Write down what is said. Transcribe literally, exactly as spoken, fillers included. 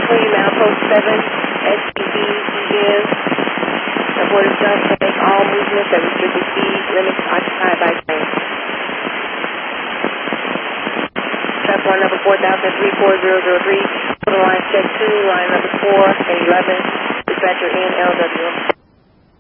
for you, Milepost seven, S P D, begin. Report is done to make all movements at restricted speed limits occupied by train. Trap one number four thousand three four zero zero three, total line check two, line number four and eleven, dispatcher N L W.